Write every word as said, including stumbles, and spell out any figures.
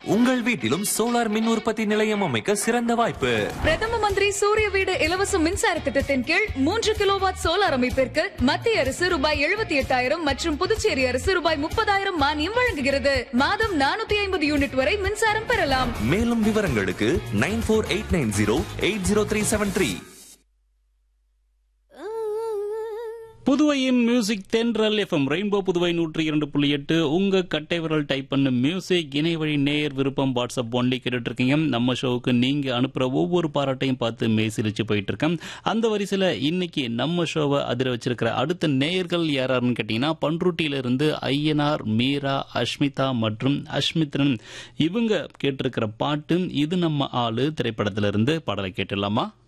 உங்கள் வீட்டிலும் சோலார் மின் உற்பத்தி நிலையம் அமைக்க சிறந்த வாய்ப்பு. பிரதம மந்திரி சூரிய வீடு இலவச மின்சார திட்டத்தின் கீழ் மூன்று கிலோவாட் சோலார் அமைப்பிற்கு மத்திய அரசு ரூபாய் எழுபத்தி எட்டாயிரம் மற்றும் புதுச்சேரி அரசு ரூபாய் முப்பதாயிரம் மானியம் வழங்குகிறது. மாதம் நானூத்தி ஐம்பது யூனிட் வரை மின்சாரம் பெறலாம். மேலும் விவரங்களுக்கு nine four eight nine zero eight zero three seven three. புதுவையின் மியூசிக் தென்றல் எஃப்எம் ரெயின்போ புதுவை நூற்றி இரண்டு புள்ளி எட்டு. உங்க கட்டை விரல் டைப் பண்ண மியூசிக் இணையவழி நேயர் விருப்பம் வாட்ஸ்அப் ஒன்லி கேட்டுட்டு இருக்கீங்க. நம்ம ஷோவுக்கு நீங்க அனுப்புற ஒவ்வொரு பாராட்டையும் பார்த்து மேசிலிச்சு போயிட்டு இருக்கேன். அந்த வரிசையில இன்னைக்கு நம்ம ஷோவை அதிர வச்சிருக்கிற அடுத்த நேயர்கள் யாராருன்னு கேட்டீங்கன்னா, பன்ருட்டியில இருந்து ஐயனார், மீரா, அஷ்மிதா மற்றும் அஷ்மித்ரன் இவங்க கேட்டிருக்கிற பாட்டு இது நம்ம ஆளு திரைப்படத்திலிருந்து பாடலை கேட்டுடலாமா?